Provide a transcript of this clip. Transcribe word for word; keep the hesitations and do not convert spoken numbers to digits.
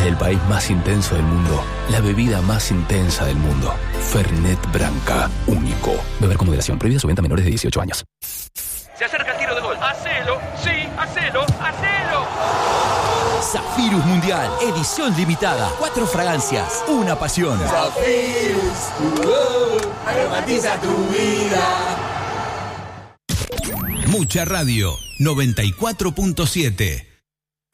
el país más intenso del mundo, la bebida más intensa del mundo. Fernet Branca, único. Beber con moderación. Prohibida su venta a menores de dieciocho años. Se acerca el tiro de gol. ¡Hacelo! ¡Sí! ¡Hacelo! ¡Hacelo! Zafirus Mundial, edición limitada. Cuatro fragancias, una pasión. Zafirus, uh, aromatiza tu vida. Mucha Radio, noventa y cuatro punto siete.